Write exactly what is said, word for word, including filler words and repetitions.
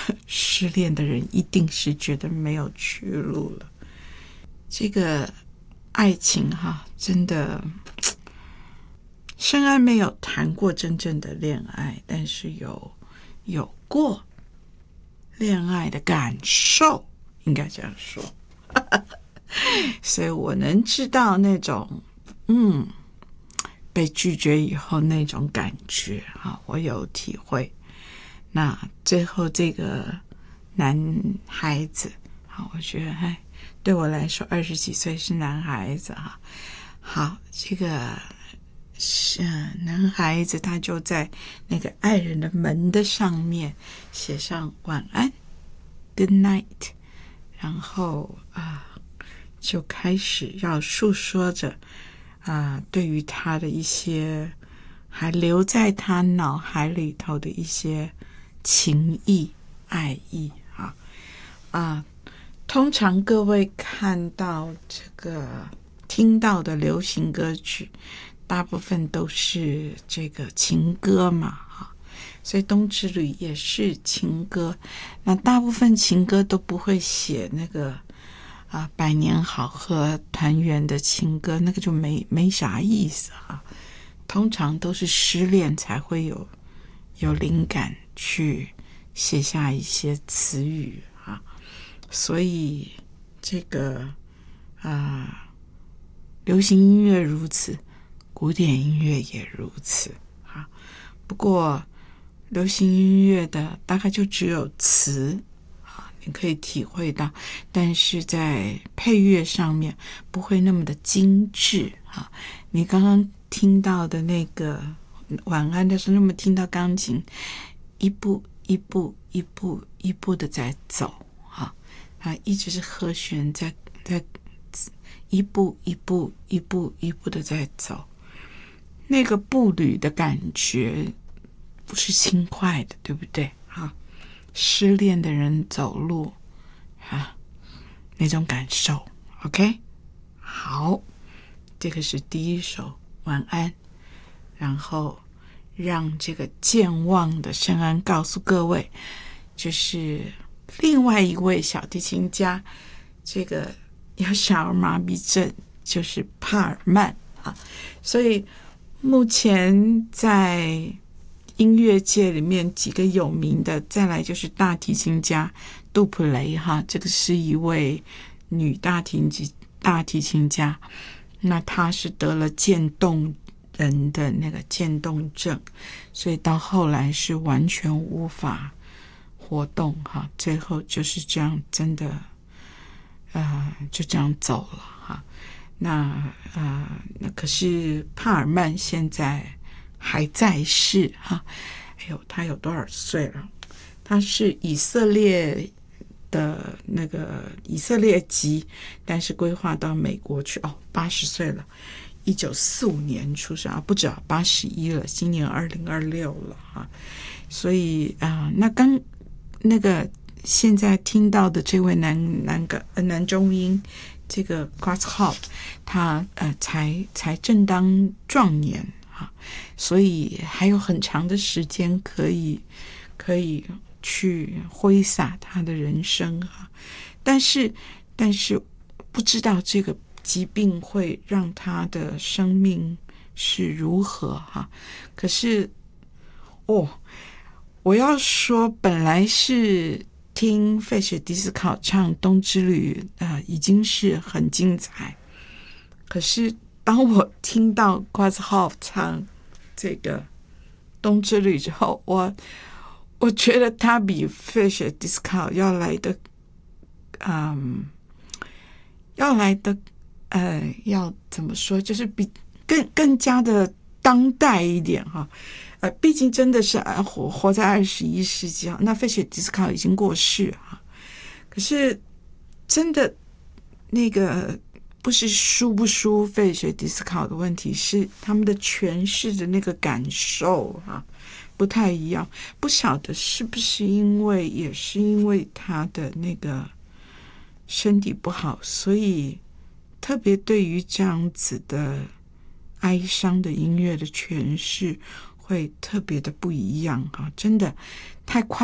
失恋的人一定是觉得没有去路了。这个爱情哈，真的，深爱没有谈过真正的恋爱，但是有有过恋爱的感受，应该这样说。所以我能知道那种嗯被拒绝以后那种感觉啊，我有体会。那最后这个男孩子好，我觉得哎，对我来说二十几岁是男孩子哈。好，这个是男孩子，他就在那个爱人的门的上面写上晚安 Good night， 然后啊就开始要诉说着啊对于他的一些还留在他脑海里头的一些情意爱意啊啊，通常各位看到这个听到的流行歌曲，大部分都是这个情歌嘛哈，所以冬之旅也是情歌。那大部分情歌都不会写那个啊百年好合团圆的情歌，那个就没没啥意思哈。通常都是失恋才会有有灵感去写下一些词语啊，所以这个啊，流行音乐如此，古典音乐也如此啊。不过流行音乐的大概就只有词啊，你可以体会到，但是在配乐上面不会那么的精致啊。你刚刚听到的那个晚安的时候，那么听到钢琴一步一步一步一步的在走啊，它一直是和弦在在一步一步一步一步的在走，那个步履的感觉不是轻快的，对不对？哈，失恋的人走路啊，那种感受 OK。 好，这个是第一首晚安，然后让这个健忘的圣安告诉各位，就是另外一位小提琴家，这个有小儿麻痹症，就是帕尔曼啊。所以目前在音乐界里面几个有名的，再来就是大提琴家杜普雷哈，这个是一位女大提琴大提琴家，那她是得了渐冻人的那个渐冻症，所以到后来是完全无法活动哈，最后就是这样，真的呃就这样走了哈。那呃那可是帕尔曼现在还在世哈。哎呦，他有多少岁了？他是以色列的那个以色列籍，但是规划到美国去哦，八十岁了，一九四五年出生啊，不止啊，八十一了，今年二零二六了哈。所以啊、呃，那刚那个现在听到的这位男男个呃男中音，这个 Grasshop， 他呃才才正当壮年啊，所以还有很长的时间可以可以去挥洒他的人生啊。但是但是不知道这个疾病会让他的生命是如何哈。可是哦，我要说，本来是听费雪迪斯考唱《冬之旅》呃，已经是很精彩。可是当我听到 Grasshop 唱这个《冬之旅》之后，我我觉得他比费雪迪斯考要来的，嗯，要来的，呃，要怎么说？就是比更更加的当代一点哈。呃，毕竟真的是活活在二十一世纪啊。那费雪迪斯考已经过世哈，可是真的那个不是输不输费雪迪斯考的问题，是他们的诠释的那个感受哈不太一样。不晓得是不是因为也是因为他的那个身体不好，所以特别对于这样子的哀伤的音乐的诠释会特别的不一样哈，真的太快。